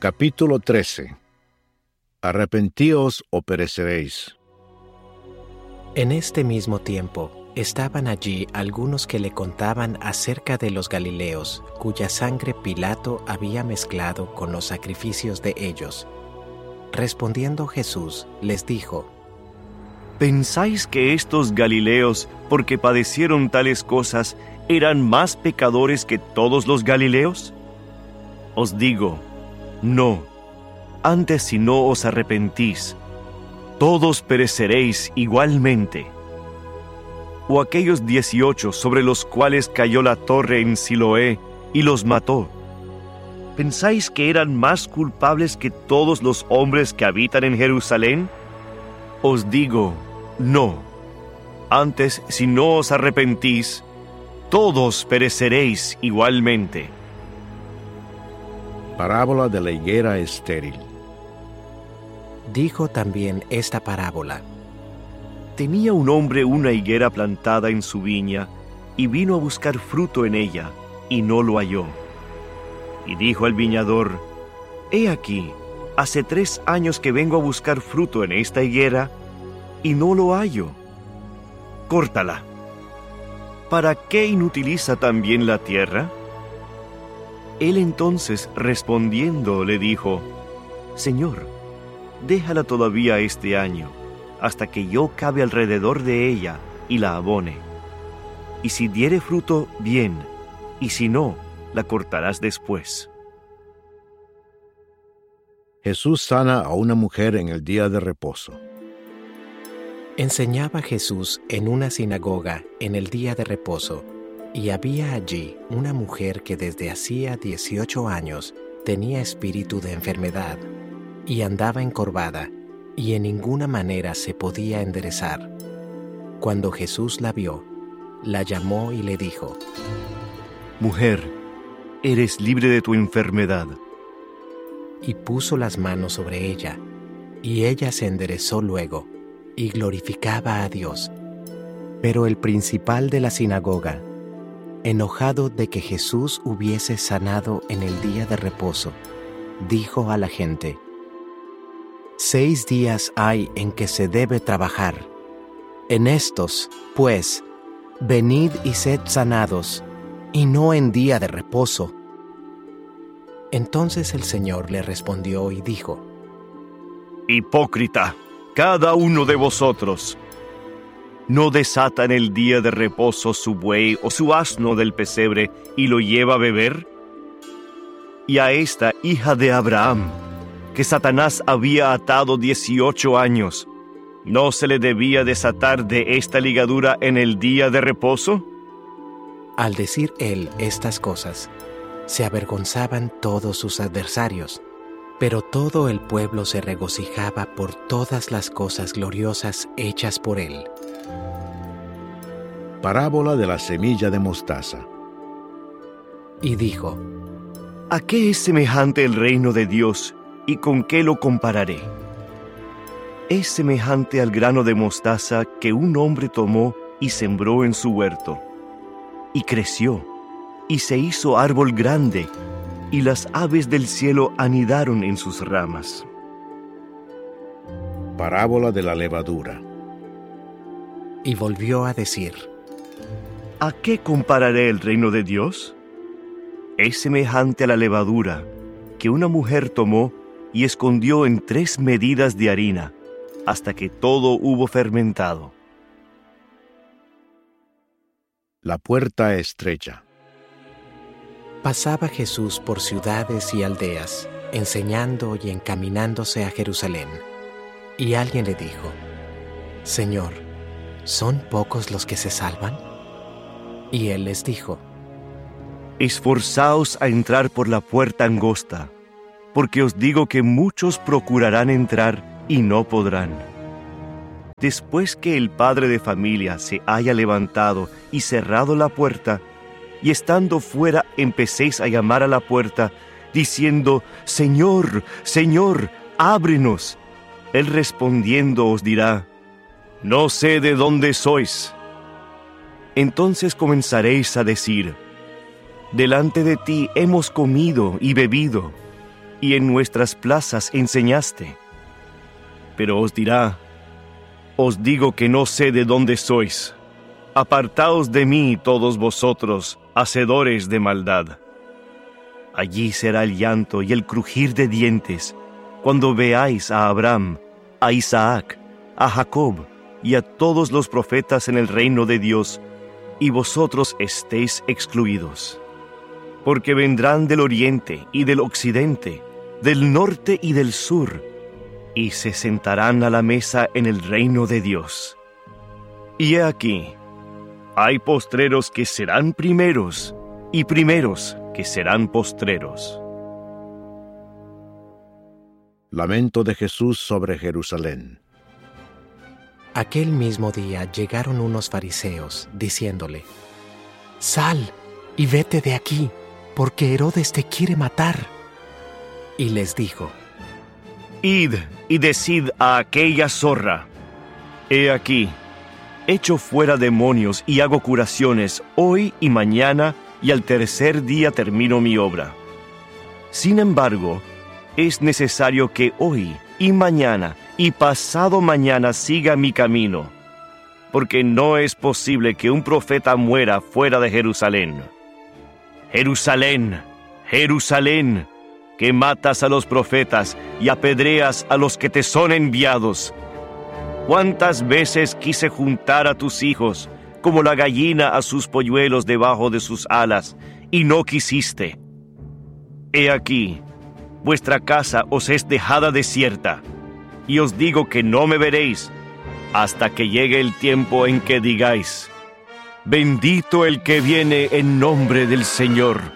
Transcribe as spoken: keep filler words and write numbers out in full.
Capítulo trece. Arrepentíos o pereceréis. En este mismo tiempo, estaban allí algunos que le contaban acerca de los Galileos, cuya sangre Pilato había mezclado con los sacrificios de ellos. Respondiendo Jesús, les dijo: ¿Pensáis que estos Galileos, porque padecieron tales cosas, eran más pecadores que todos los Galileos? Os digo, no. Antes, si no os arrepentís, todos pereceréis igualmente. O aquellos dieciocho sobre los cuales cayó la torre en Siloé y los mató, ¿pensáis que eran más culpables que todos los hombres que habitan en Jerusalén? Os digo, no. Antes, si no os arrepentís, todos pereceréis igualmente. Parábola de la higuera estéril. Dijo también esta parábola: Tenía un hombre una higuera plantada en su viña, y vino a buscar fruto en ella, y no lo halló. Y dijo al viñador: He aquí, hace tres años que vengo a buscar fruto en esta higuera, y no lo hallo. Córtala. ¿Para qué inutiliza también la tierra? Él entonces, respondiendo, le dijo: Señor, déjala todavía este año, hasta que yo cabe alrededor de ella y la abone. Y si diere fruto, bien, y si no, la cortarás después. Jesús sana a una mujer en el día de reposo. Enseñaba Jesús en una sinagoga en el día de reposo, y había allí una mujer que desde hacía dieciocho años tenía espíritu de enfermedad, y andaba encorvada, y en ninguna manera se podía enderezar. Cuando Jesús la vio, la llamó y le dijo: Mujer, eres libre de tu enfermedad. Y puso las manos sobre ella, y ella se enderezó luego, y glorificaba a Dios. Pero el principal de la sinagoga, enojado de que Jesús hubiese sanado en el día de reposo, dijo a la gente: Seis días hay en que se debe trabajar. En estos, pues, venid y sed sanados, y no en día de reposo. Entonces el Señor le respondió y dijo: Hipócrita, cada uno de vosotros, ¿no desata en el día de reposo su buey o su asno del pesebre y lo lleva a beber? Y a esta hija de Abraham, que Satanás había atado dieciocho años, ¿no se le debía desatar de esta ligadura en el día de reposo? Al decir él estas cosas, se avergonzaban todos sus adversarios, pero todo el pueblo se regocijaba por todas las cosas gloriosas hechas por él. Parábola de la semilla de mostaza. Y dijo: ¿A qué es semejante el reino de Dios, y con qué lo compararé? Es semejante al grano de mostaza que un hombre tomó y sembró en su huerto, y creció, y se hizo árbol grande, y las aves del cielo anidaron en sus ramas. Parábola de la levadura. Y volvió a decir: ¿A qué compararé el reino de Dios? Es semejante a la levadura que una mujer tomó y escondió en tres medidas de harina, hasta que todo hubo fermentado. La puerta estrecha. Pasaba Jesús por ciudades y aldeas, enseñando y encaminándose a Jerusalén. Y alguien le dijo: Señor, ¿son pocos los que se salvan? Y él les dijo: Esforzaos a entrar por la puerta angosta, porque os digo que muchos procurarán entrar y no podrán. Después que el padre de familia se haya levantado y cerrado la puerta, y estando fuera empecéis a llamar a la puerta, diciendo: Señor, Señor, ábrenos. Él respondiendo os dirá: No sé de dónde sois. Entonces comenzaréis a decir: Delante de ti hemos comido y bebido, y en nuestras plazas enseñaste. Pero os dirá, os digo que no sé de dónde sois. Apartaos de mí todos vosotros, hacedores de maldad. Allí será el llanto y el crujir de dientes, cuando veáis a Abraham, a Isaac, a Jacob y a todos los profetas en el reino de Dios, y vosotros estéis excluidos. Porque vendrán del oriente y del occidente, del norte y del sur, y se sentarán a la mesa en el reino de Dios. Y he aquí, hay postreros que serán primeros, y primeros que serán postreros. Lamento de Jesús sobre Jerusalén. Aquel mismo día llegaron unos fariseos, diciéndole: «Sal y vete de aquí, porque Herodes te quiere matar». Y les dijo: Id y decid a aquella zorra: He aquí, echo fuera demonios y hago curaciones hoy y mañana, y al tercer día termino mi obra. Sin embargo, es necesario que hoy y mañana y pasado mañana siga mi camino, porque no es posible que un profeta muera fuera de Jerusalén. Jerusalén, Jerusalén, que matas a los profetas y apedreas a los que te son enviados. ¿Cuántas veces quise juntar a tus hijos, como la gallina a sus polluelos debajo de sus alas, y no quisiste? He aquí, vuestra casa os es dejada desierta, y os digo que no me veréis, hasta que llegue el tiempo en que digáis: Bendito el que viene en nombre del Señor.